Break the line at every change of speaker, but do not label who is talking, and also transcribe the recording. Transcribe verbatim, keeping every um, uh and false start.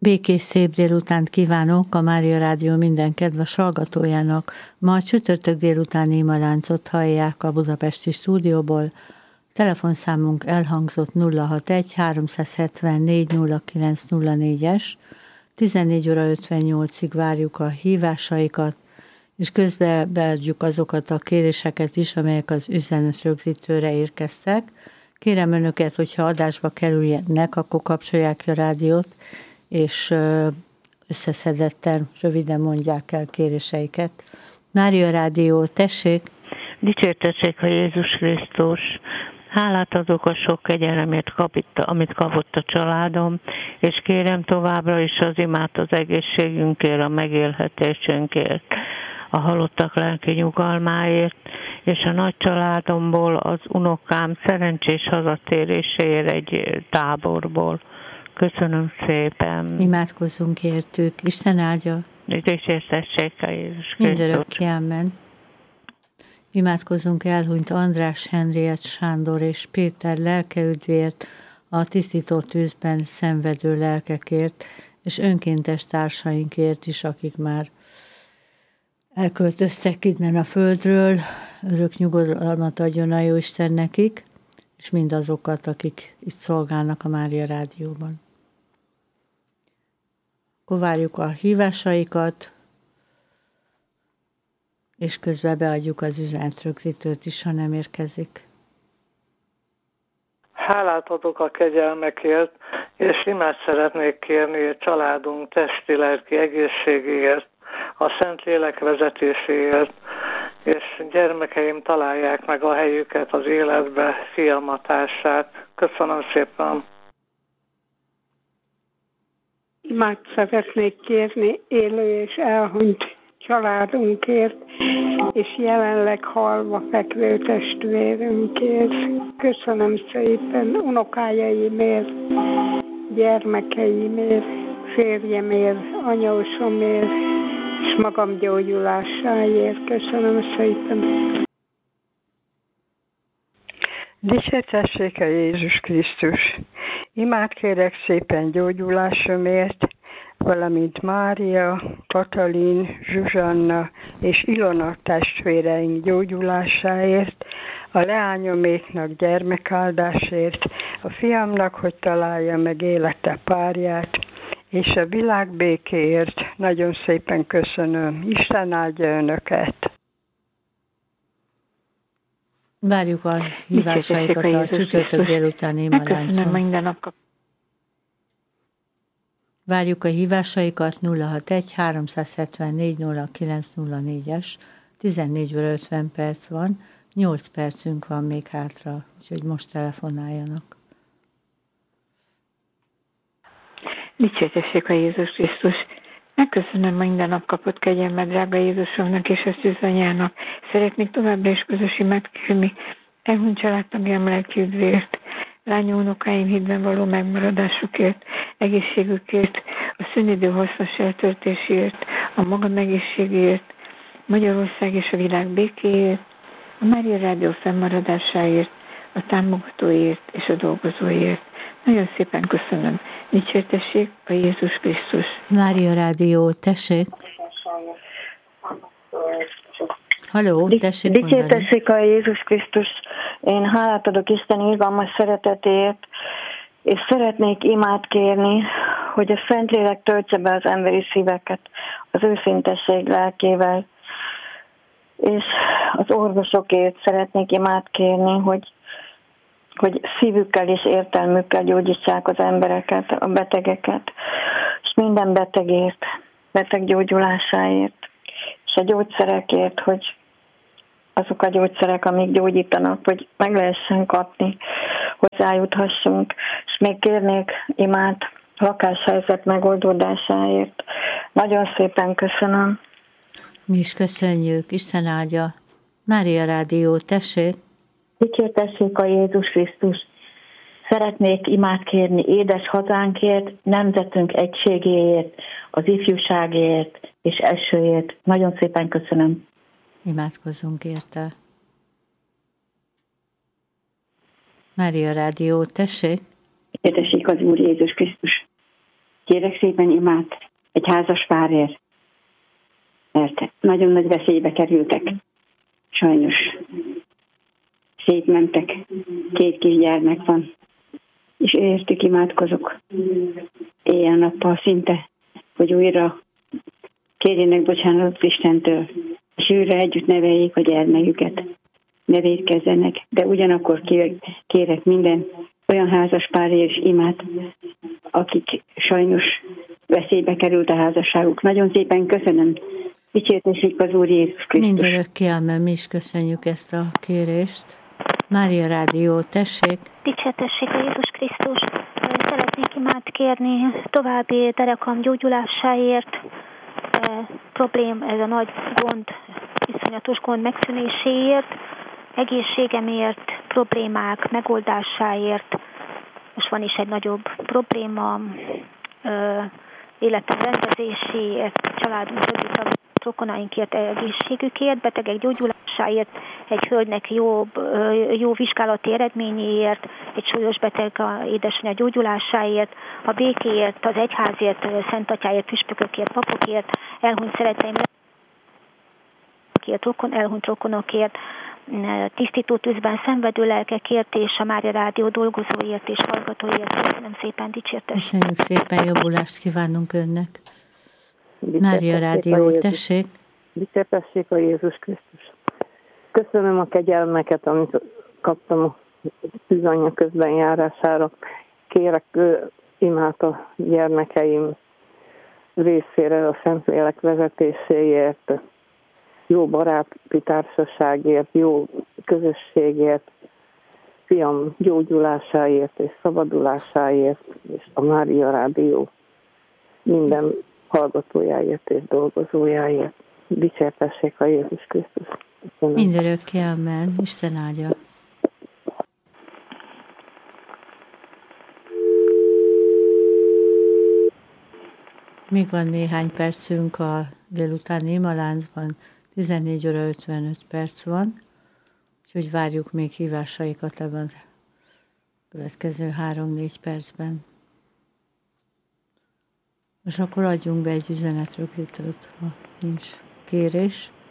Békés szép délutánt kívánok a Mária Rádió minden kedves hallgatójának. Ma a csütörtök délutáni imaláncot hallják a budapesti stúdióból. Telefonszámunk elhangzott nulla hatvanegy háromszázhetvennégy nulla kilenc nulla négyes. tizennégy óra ötvennyolcig várjuk a hívásaikat, és közben beadjuk azokat a kéréseket is, amelyek az üzenetrögzítőre érkeztek. Kérem önöket, hogyha adásba kerüljenek, akkor kapcsolják a rádiót, és összeszedetten, röviden mondják el kéréseiket. Mária Rádió, tessék!
Dicsértessék a Jézus Krisztus! Hálát adok a sok kegyelemért, amit kapott a családom, és kérem továbbra is az imát az egészségünkért, a megélhetésünkért, a halottak lelki nyugalmáért, és a nagy családomból az unokám szerencsés hazatéréséért egy táborból. Köszönöm szépen.
Imádkozzunk értük. Isten áldja.
Dicsértessék a Jézus Krisztus.
Mindörökké, amen. Imádkozzunk elhunyt András, Henriett, Sándor és Péter lelkeüdvért, a tisztító tűzben szenvedő lelkekért, és önkéntes társainkért is, akik már elköltöztek innen a földről. Örök nyugodalmat adjon a Jóisten nekik, és mindazokat, akik itt szolgálnak a Mária Rádióban. Akkor várjuk a hívásaikat, és közben beadjuk az üzenetrögzítőt is, ha nem érkezik.
Hálát adok a kegyelmekért, és imát szeretnék kérni a családunk testi-lelki egészségéért, a Szentlélek vezetéséért, és gyermekeim találják meg a helyüket az életbe, fiamatását. Köszönöm szépen!
Imát szeretnék kérni élő és elhunyt családunkért, és jelenleg halva fekvő testvérünkért. Köszönöm szépen unokájaimért, gyermekeimért, férjemért, anyósomért, és magam gyógyulásáért. Köszönöm szépen.
Dicsértessék a Jézus Krisztus! Imát kérek szépen gyógyulásomért, valamint Mária, Katalin, Zsuzsanna és Ilona testvéreink gyógyulásáért, a leányoméknak gyermekáldásért, a fiamnak, hogy találja meg élete párját, és a világ békéért. Nagyon szépen köszönöm. Isten áldja önöket!
Várjuk a hívásaikat a csütörtök délutáni imaláncon.
minden nap.
Várjuk a hívásaikat nulla hatvanegy háromszázhetvennégy nulla kilenc nulla négyes. tizennégy óra ötven perc van, nyolc percünk van még hátra, úgyhogy most telefonáljanak.
Dicsértessék a Jézus Krisztus! Megköszönöm minden nap kapott kegyelmet, drága Jézusomnak és a szűzanyának. Szeretnék továbbra is közös imát kérni elhunyt családtagjám lelkiüdvért, lányom unokáim hídben való megmaradásukért, egészségükért, a szünidő hasznos eltöltésért, a magam egészségért, Magyarország és a világ békéért, a Mária Rádió fennmaradásáért, a támogatóért és a dolgozóért. Nagyon szépen köszönöm. Dicsértessék a Jézus Krisztus.
Mária Rádió, tessék. Halló, tessék mondani.
Dicsértessék a Jézus Krisztus. Én hálát adok Isten irgalmas szeretetéért, és szeretnék imát kérni, hogy a Szentlélek töltse be az emberi szíveket az őszintesség lelkével, és az orvosokért szeretnék imát kérni, hogy hogy szívükkel és értelmükkel gyógyítsák az embereket, a betegeket, és minden betegért, beteg gyógyulásáért, és a gyógyszerekért, hogy azok a gyógyszerek, amik gyógyítanak, hogy meg lehessen kapni, hozzájuthassunk, és még kérnék imát lakáshelyzet megoldódásáért. Nagyon szépen köszönöm.
Mi is köszönjük, Isten áldja. Mária Rádió, tessék.
Dicsértessék a Jézus Krisztus! Szeretnék imát kérni édes hazánkért, nemzetünk egységéért, az ifjúságért és esőért. Nagyon szépen köszönöm.
Imádkozzunk érte. Mária Rádió, tessék!
Dicsértessék az Úr Jézus Krisztus! Kérek szépen imát egy házas párért, mert nagyon nagy veszélybe kerültek. Sajnos szétmentek, két kisgyermek van, és értük imádkozok éjjel-nappal szinte, hogy újra kérjenek bocsánatot Istentől, és újra együtt neveljék a gyermeküket, ne vétkezzenek, de ugyanakkor kérek minden olyan házas párért is imát, akik sajnos veszélybe került a házasságuk. Nagyon szépen köszönöm. Dicsértessék az Úr Jézus Krisztus.
Mindörökké, amen, mi is köszönjük ezt a kérést. Mária Rádió, tessék.
Dicsértessék a Jézus Krisztus. Szeretnék imát kérni további derekam gyógyulásáért. E, problém, ez a nagy gond, iszonyatos gond megszűnéséért, egészségemért, problémák megoldásáért. Most van is egy nagyobb probléma, e, életem rendezéséért, családunk többi rokonainkért, egészségükért, betegek gyógyulásáért, egy hölgynek jó, jó vizsgálati eredményéért, egy súlyos beteg a édesanyja gyógyulásáért, a békéért, az egyházért, Szent Atyáért, püspökökért, papokért, elhunyt szeretteim, rokon, elhunyt rokonokért, tisztító tűzben szenvedő lelkekért, és a Mária Rádió dolgozóért és hallgatóért. Köszönöm szépen, dicsértessék.
Köszönjük szépen, jobbulást kívánunk önnek. Mária Rádió, tessék.
Dicsértessék a Jézus Krisztus. Köszönöm a kegyelmeket, amit kaptam a tűzanyja közben járására. Kérek imát a gyermekeim részére a Szentlélek vezetéséért, jó baráti társaságért, jó közösségért, fiam gyógyulásáért és szabadulásáért, és a Mária Rádió minden hallgatójáért és dolgozójáért. Dicsértessék a Jézus Krisztus.
Mindörökké, amen. Isten áldja. Még van néhány percünk a délutáni imaláncban, tizennégy óra ötvenöt perc van, úgyhogy várjuk még hívásaikat ebben a következő három-négy percben. Most akkor adjunk be egy üzenetrögzítőt, ha nincs kérés.